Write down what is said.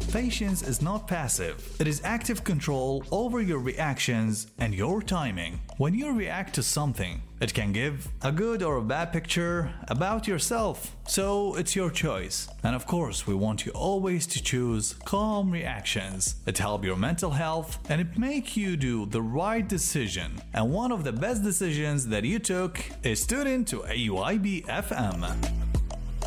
Patience is not passive, it is active control over your reactions and your timing. When you react to something, it can give a good or a bad picture about yourself, so it's your choice. And of course, we want you always to choose calm reactions. It helps your mental health and it make you do the right decision. And one of the best decisions that you took is tune in to AUIB FM.